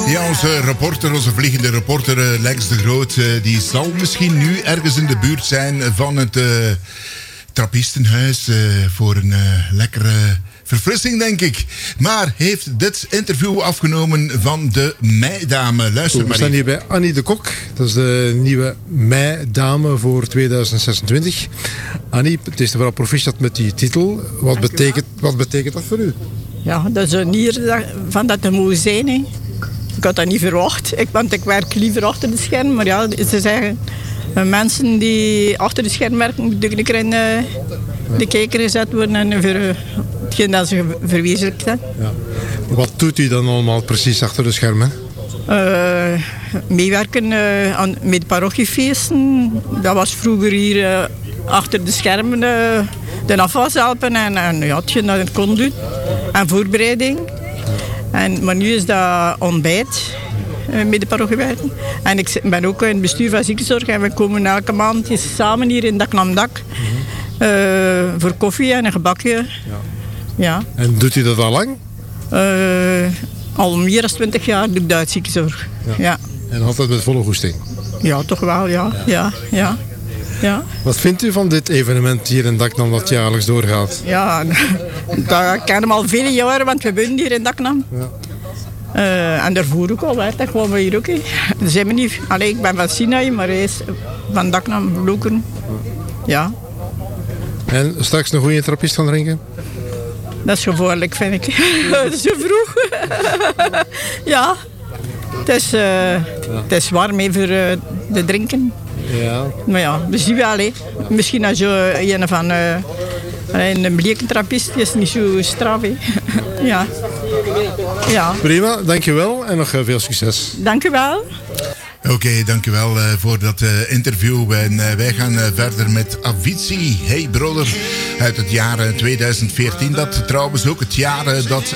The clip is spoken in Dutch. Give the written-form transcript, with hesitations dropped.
Ja, onze vliegende reporter Lex de Groot, die zal misschien nu ergens in de buurt zijn van het Trappistenhuis voor een lekkere verfrissing, denk ik. Maar heeft dit interview afgenomen van de Meidame. Luister maar. We staan hier bij Annie de Kok. Dat is de nieuwe Meidame voor 2026. Annie, het is vooral proficiat met die titel. Wat betekent dat voor u? Ja, dat is een eer van dat te mogen zijn. Hè. Ik had dat niet verwacht, want ik werk liever achter de scherm. Maar ja, ze zeggen, mensen die achter de scherm werken, moeten een keer in de kijker gezet worden en voor hetgeen dat ze verwezenlijkt zijn. Ja. Wat doet u dan allemaal precies achter de schermen? Meewerken met de parochiefeesten. Dat was vroeger hier achter de schermen de afwas helpen en ja, hetgeen dat ik kon doen. En voorbereiding. Maar nu is dat ontbijt met de parochie werken. En ik ben ook in het bestuur van ziekenzorg en we komen elke maand samen hier in Dak nam Dak voor koffie en een gebakje. Ja. Ja. En doet u dat al lang? Al meer dan 20 jaar doe ik dat uit ziekenzorg. Ja. Ja. En altijd met volle goesting? Ja, toch wel, ja. Ja. Ja. Ja. Wat vindt u van dit evenement hier in Daknam dat jaarlijks doorgaat? Ja, dat kennen we al vele jaren, want we wonen hier in Daknam. Ja. En daarvoor ook al, dat gewoon we hier ook. Dat zijn we niet. Allee, ik ben van Sinaai, maar hij is van Daknam, Lokeren. Ja. En straks een goede trappist gaan drinken? Dat is gevaarlijk, vind ik. Zo vroeg. Ja. Het is warm even voor de drinken. Ja. Maar ja, we zien wel. Hè. Misschien als je een van een bleke trappist is niet zo straf. Hè. Ja. Ja. Prima, dankjewel en nog veel succes. Dank u wel. Oké, dankjewel voor dat interview. En wij gaan verder met Avicii, Hey Brother, uit het jaar 2014. Dat trouwens ook het jaar dat